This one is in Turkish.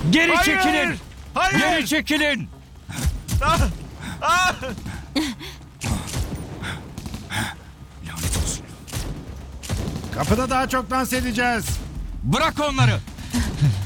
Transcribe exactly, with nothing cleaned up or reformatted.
Geri Hayır! çekilin. Hayır! Geri çekilin. Ah! Ah! Lanet olsun. Kapıda daha çok dans edeceğiz. Bırak onları.